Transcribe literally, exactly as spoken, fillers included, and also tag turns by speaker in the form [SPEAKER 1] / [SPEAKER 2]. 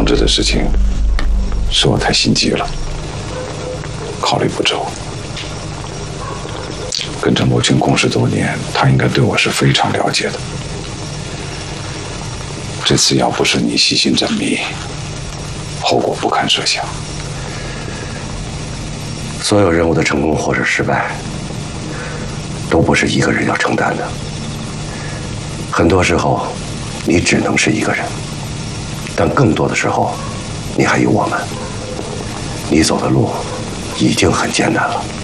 [SPEAKER 1] 防止的事情，是我太心急了，考虑不周。跟着某群共事多年，他应该对我是非常了解的。这次要不是你细心缜密，后果不堪设想。
[SPEAKER 2] 所有任务的成功或者失败，都不是一个人要承担的。很多时候，你只能是一个人，但更多的时候，你还有我们。你走的路已经很艰难了。